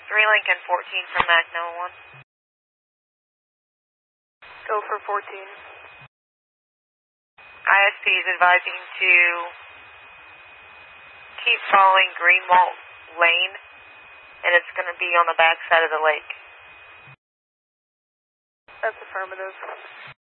3 Lincoln 14 from MAC 911. Go for 14. ISP is advising to keep following Greenwald Lane, and it's going to be on the back side of the lake. That's affirmative.